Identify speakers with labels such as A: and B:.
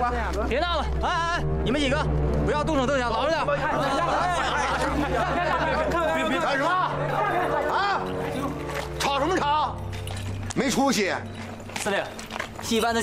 A: 别闹了！哎，你们几个不要动手动脚，老实点。
B: 别干什么？啊！吵什么吵？没出息！
A: 司令，戏班的